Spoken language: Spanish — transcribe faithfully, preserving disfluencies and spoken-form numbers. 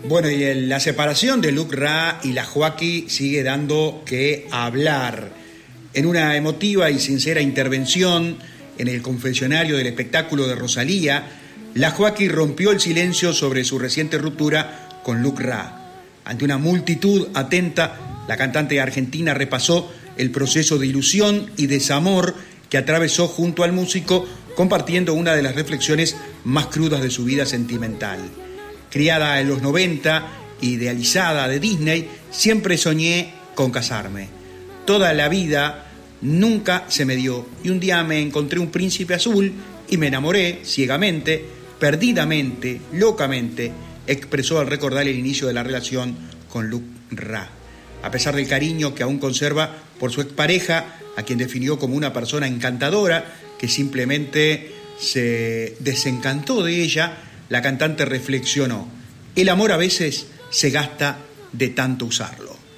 Bueno, y el, la separación de Luc Ra y la Joaquí sigue dando que hablar. En una emotiva y sincera intervención en el confesionario del espectáculo de Rosalía, la Joaquí rompió el silencio sobre su reciente ruptura con Luc Ra. Ante una multitud atenta, la cantante argentina repasó el proceso de ilusión y desamor que atravesó junto al músico, compartiendo una de las reflexiones más crudas de su vida sentimental. Criada en los noventa, idealizada de Disney, siempre soñé con casarme. Toda la vida nunca se me dio y un día me encontré un príncipe azul y me enamoré ciegamente, perdidamente, locamente, expresó al recordar el inicio de la relación con Luc Ra. A pesar del cariño que aún conserva por su expareja, a quien definió como una persona encantadora que simplemente se desencantó de ella, la cantante reflexionó: el amor a veces se gasta de tanto usarlo.